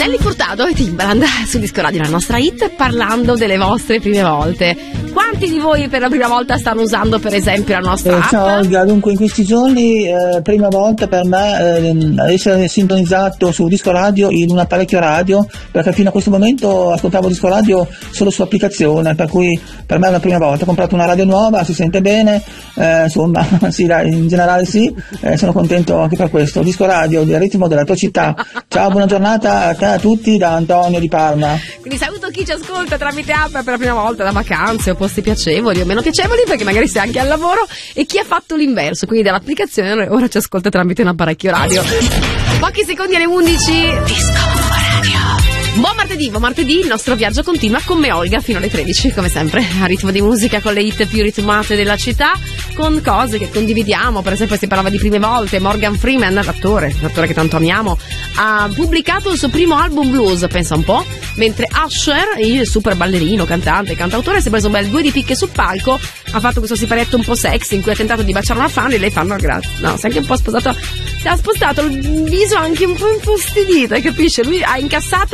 Nelly Furtado e Timbaland su Disco Radio, la nostra hit, parlando delle vostre prime volte. Quanti di voi per la prima volta stanno usando per esempio la nostra app? Ciao Olga, dunque in questi giorni prima volta per me essere sintonizzato su Disco Radio in un apparecchio radio, perché fino a questo momento ascoltavo Disco Radio solo su applicazione, per cui per me è la prima volta. Ho comprato una radio nuova, si sente bene, insomma sì, dai, in generale sì, sono contento anche per questo. Disco Radio, il ritmo della tua città. Ciao, buona giornata a te, a tutti, da Antonio di Parma. Quindi saluto chi ci ascolta tramite app per la prima volta, da vacanze o posti piacevoli o meno piacevoli, perché magari sei anche al lavoro, e chi ha fatto l'inverso, quindi dall'applicazione ora ci ascolta tramite un apparecchio radio. Pochi secondi alle 11. Disco Radio. Buon martedì, il nostro viaggio continua con me Olga fino alle 13, come sempre, a ritmo di musica, con le hit più ritmate della città, con cose che condividiamo. Per esempio si parlava di prime volte. Morgan Freeman, l'attore che tanto amiamo, ha pubblicato il suo primo album blues, pensa un po', mentre Usher, il super ballerino, cantante e cantautore, si è preso un bel 2 di picche sul palco, ha fatto questo siparetto un po' sexy in cui ha tentato di baciare una fan e lei fa no grazie, no, si è anche un po' spostato, si ha spostato il viso anche un po' infastidito, capisce? Lui ha incassato